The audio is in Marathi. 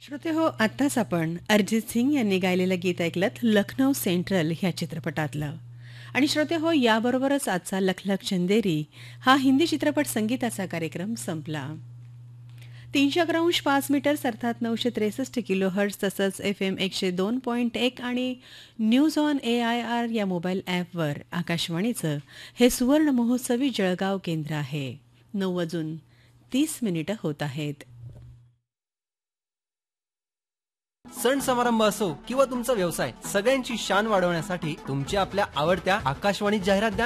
श्रोते हो, आत्ताच आपण अरिजित सिंग यांनी गायलेलं गीत ऐकलं लखनौ सेंट्रल ह्या चित्रपटातलं. आणि श्रोते हो, याबरोबरच आजचा लख लख चंदेरी हा हिंदी चित्रपट संगीताचा कार्यक्रम संपला. 300°5 अर्थात 963 तसंच FM 102.1 आणि न्यूज ऑन AIR या मोबाईल ॲपवर आकाशवाणीचं हे सुवर्ण महोत्सवी जळगाव केंद्र आहे. 9:30 होत आहेत. सण समारंभ असो किंवा तुमचा व्यवसाय, सगळ्यांची शान वाढवण्यासाठी तुमच्या आपल्या आवडत्या आकाशवाणी जाहिरात द्या.